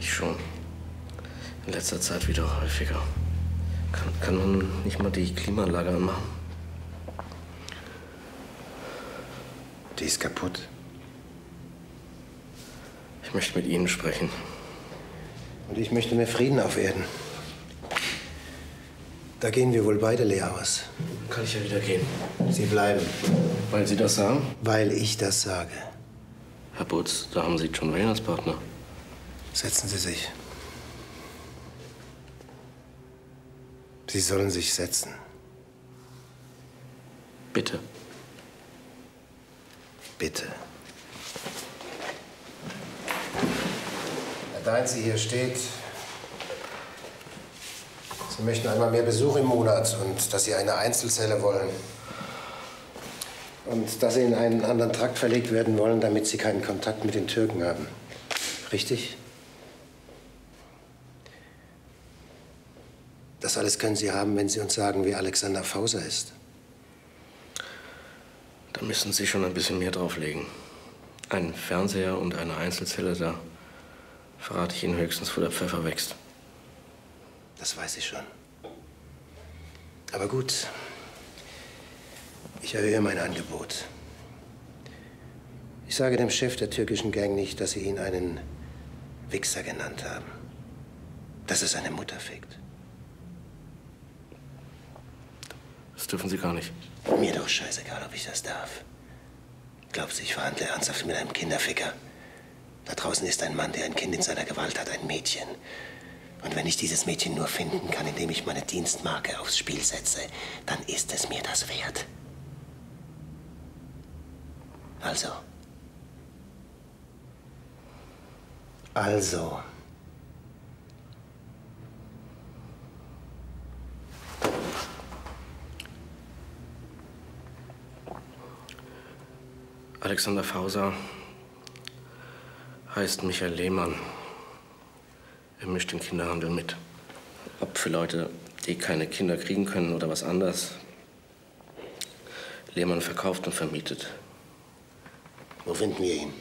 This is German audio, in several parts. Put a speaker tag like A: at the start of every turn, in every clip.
A: Ich schon. In letzter Zeit wieder häufiger. Kann man nicht mal die Klimaanlage anmachen?
B: Die ist kaputt.
A: Ich möchte mit Ihnen sprechen.
B: Und ich möchte mehr Frieden auf Erden. Da gehen wir wohl beide leer aus.
A: Kann ich ja wieder gehen.
B: Sie bleiben.
A: Weil Sie das sagen?
B: Weil ich das sage.
A: Herr Butz, da haben Sie John Wayne als Partner.
B: Setzen Sie sich. Sie sollen sich setzen.
A: Bitte.
B: Bitte. Herr Deinze, hier steht, Sie möchten einmal mehr Besuch im Monat und dass Sie eine Einzelzelle wollen. Und dass Sie in einen anderen Trakt verlegt werden wollen, damit Sie keinen Kontakt mit den Türken haben. Richtig? Das alles können Sie haben, wenn Sie uns sagen, wie Alexander Fauser ist.
A: Da müssen Sie schon ein bisschen mehr drauflegen. Ein Fernseher und eine Einzelzelle, da verrate ich Ihnen höchstens, wo der Pfeffer wächst.
B: Das weiß ich schon. Aber gut. Ich erhöhe mein Angebot. Ich sage dem Chef der türkischen Gang nicht, dass Sie ihn einen Wichser genannt haben. Dass er seine Mutter fickt.
A: Das dürfen Sie gar nicht.
B: Mir doch scheißegal, ob ich das darf. Glaubst du, ich verhandle ernsthaft mit einem Kinderficker? Da draußen ist ein Mann, der ein Kind in seiner Gewalt hat, ein Mädchen. Und wenn ich dieses Mädchen nur finden kann, indem ich meine Dienstmarke aufs Spiel setze, dann ist es mir das wert. Also.
A: Alexander Fauser heißt Michael Lehmann. Er mischt den Kinderhandel mit. Ob für Leute, die keine Kinder kriegen können oder was anderes. Lehmann verkauft und vermietet.
B: Wo finden wir ihn?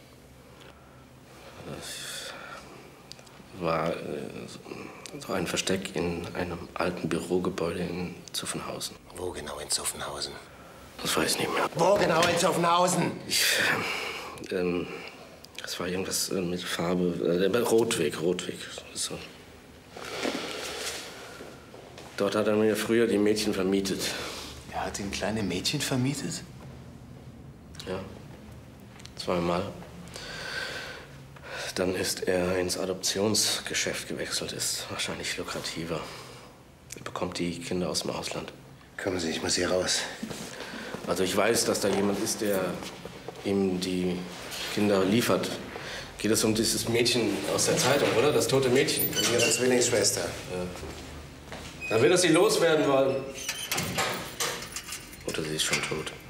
A: Das war so ein Versteck in einem alten Bürogebäude in Zuffenhausen.
B: Wo genau in Zuffenhausen?
A: Das weiß ich nicht mehr.
B: Wo genau in Zuffenhausen?
A: Das war irgendwas mit Farbe. Rotweg. So. Dort hat er mir früher die Mädchen vermietet.
C: Er hat ihm kleine Mädchen vermietet?
A: Ja. 2-mal. Dann ist er ins Adoptionsgeschäft gewechselt. Ist wahrscheinlich lukrativer. Er bekommt die Kinder aus dem Ausland.
B: Kommen Sie, ich muss hier raus.
A: Also ich weiß, dass da jemand ist, der ihm die Kinder liefert. Geht es um dieses Mädchen aus der Zeitung, oder? Das tote Mädchen.
B: Und Ihre Zwillingsschwester.
A: Ja. Dann wird er sie loswerden wollen. Oder sie ist schon tot.